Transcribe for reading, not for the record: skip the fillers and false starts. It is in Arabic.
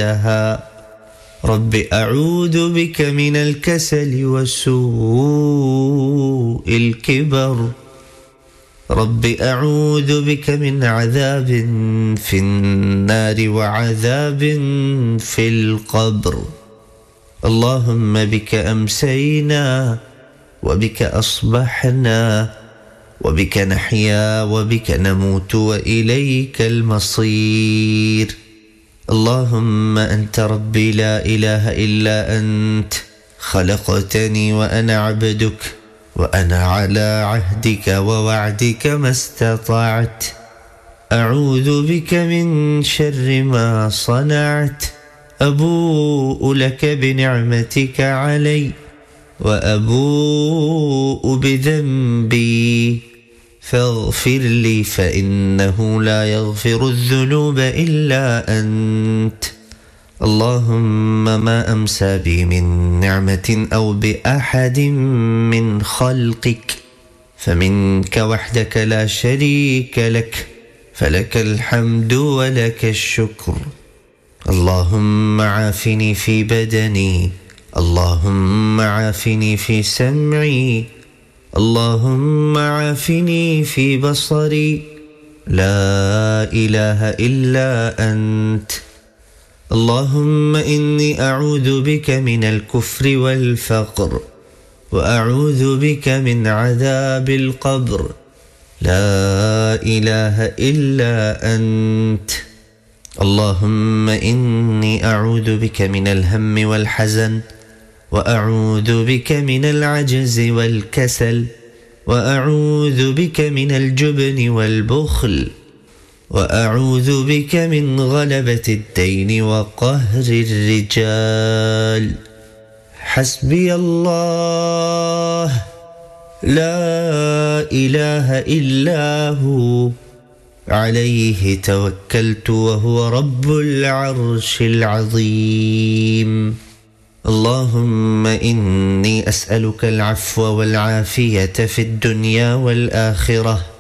بعدها. رب أعوذ بك من الكسل وسوء الكبر. رب أعوذ بك من عذاب في النار وعذاب في القبر. اللهم بك أمسينا وبك أصبحنا وبك نحيا وبك نموت وإليك المصير. اللهم أنت ربي لا إله إلا أنت، خلقتني وأنا عبدك، وأنا على عهدك ووعدك ما استطعت. أعوذ بك من شر ما صنعت. أبوء لك بنعمتك علي وأبوء بذنبي فاغفر لي فإنه لا يغفر الذنوب إلا أنت. اللهم ما أمسى بي من نعمة أو بأحد من خلقك فمنك وحدك لا شريك لك، فلك الحمد ولك الشكر. اللهم عافني في بدني، اللهم عافني في سمعي، اللهم عافني في بصري. لا إله إلا أنت. اللهم إني أعوذ بك من الكفر والفقر، وأعوذ بك من عذاب القبر. لا إله إلا أنت. اللهم إني أعوذ بك من الهم والحزن، وأعوذ بك من العجز والكسل، وأعوذ بك من الجبن والبخل، وأعوذ بك من غلبة الدين وقهر الرجال. حسبي الله لا إله إلا هو، عليه توكلت وهو رب العرش العظيم. اللهم إني أسألك العفو والعافية في الدنيا والآخرة،